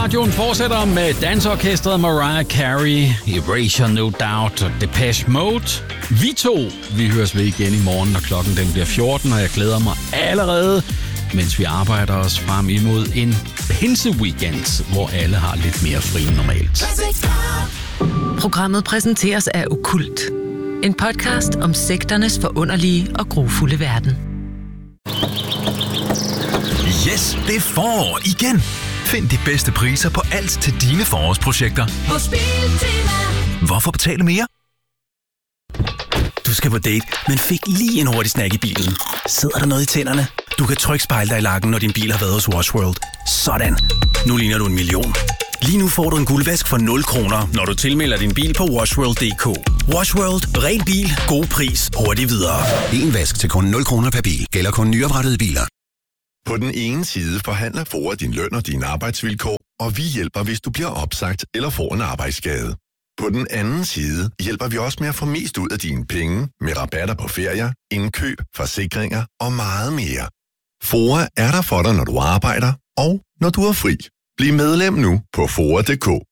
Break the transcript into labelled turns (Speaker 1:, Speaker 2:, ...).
Speaker 1: radioen fortsætter med dansorkestret Mariah Carey, Erasure No Doubt og Depeche Mode. Vi høres ved igen i morgen, når klokken den bliver 14, og jeg glæder mig allerede, mens vi arbejder os frem imod en pinseweekend, hvor alle har lidt mere fri end normalt.
Speaker 2: Programmet præsenteres af Okkult. En podcast om sekternes forunderlige og grufulde verden.
Speaker 3: Yes, det er forår igen! Find de bedste priser på alt til dine forårsprojekter
Speaker 4: hos Biltema.
Speaker 3: Hvorfor betale mere? Du skal på date, men fik lige en hurtig snack i bilen. Sidder der noget i tænderne? Du kan trykspejle dig i lakken, når din bil har været hos Wash World. Sådan. Nu ligner du en million. Lige nu får du en guldvask for 0 kroner, når du tilmelder din bil på washworld.dk. Wash World. Ren bil. God pris. Hurtigt videre.
Speaker 5: En vask til kun 0 kroner per bil. Gælder kun nyoprettede biler.
Speaker 6: På den ene side forhandler FOA din løn og dine arbejdsvilkår, og vi hjælper, hvis du bliver opsagt eller får en arbejdsskade. På den anden side hjælper vi også med at få mest ud af dine penge med rabatter på ferier, indkøb, forsikringer og meget mere. FOA er der for dig, når du arbejder og når du er fri. Bliv medlem nu på FOA.dk.